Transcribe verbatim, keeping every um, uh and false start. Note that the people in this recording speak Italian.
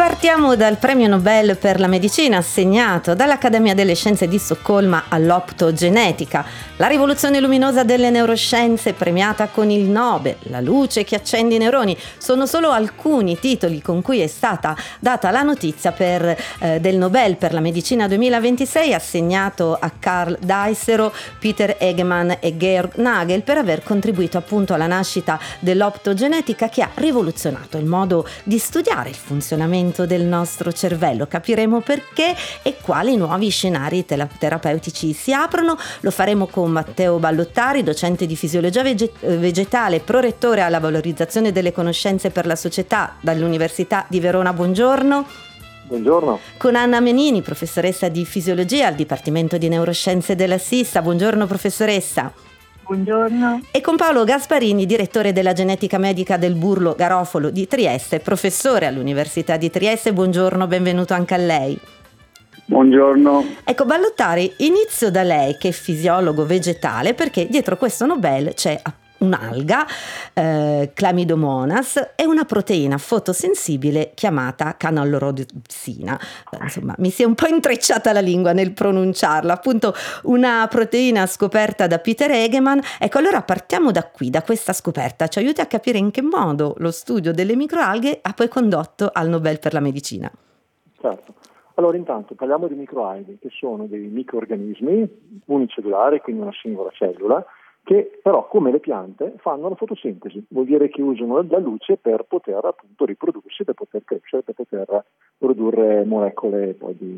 Partiamo dal premio Nobel per la medicina assegnato dall'Accademia delle Scienze di Stoccolma all'optogenetica. La rivoluzione luminosa delle neuroscienze premiata con il Nobel, la luce che accende i neuroni, sono solo alcuni titoli con cui è stata data la notizia per, eh, del Nobel per la medicina duemilaventisei assegnato a Karl Dijkstra, Peter Egemann e Georg Nagel per aver contribuito appunto alla nascita dell'optogenetica che ha rivoluzionato il modo di studiare il funzionamento del nostro cervello. Capiremo perché e quali nuovi scenari terapeutici si aprono. Lo faremo con Matteo Ballottari, docente di fisiologia vegetale, prorettore alla valorizzazione delle conoscenze per la società dall'Università di Verona. Buongiorno. Buongiorno. Con Anna Menini, professoressa di fisiologia al Dipartimento di Neuroscienze della SISSA. Buongiorno professoressa. Buongiorno. E con Paolo Gasparini, direttore della genetica medica del Burlo Garofalo di Trieste, professore all'Università di Trieste. Buongiorno, benvenuto anche a lei. Buongiorno. Ecco, Ballottari, inizio da lei che è fisiologo vegetale, perché dietro questo Nobel c'è un'alga, eh, Chlamydomonas, e una proteina fotosensibile chiamata canalrodipsina. Eh, insomma, mi si è un po' intrecciata la lingua nel pronunciarla. Appunto, una proteina scoperta da Peter Egemann. Ecco, allora partiamo da qui, da questa scoperta. Ci aiuti a capire in che modo lo studio delle microalghe ha poi condotto al Nobel per la medicina. Certo. Allora, intanto parliamo di microalghe, che sono dei microrganismi unicellulari, quindi una singola cellula, che però, come le piante, fanno la fotosintesi, vuol dire che usano la luce per poter appunto riprodursi, per poter crescere, per poter produrre molecole poi di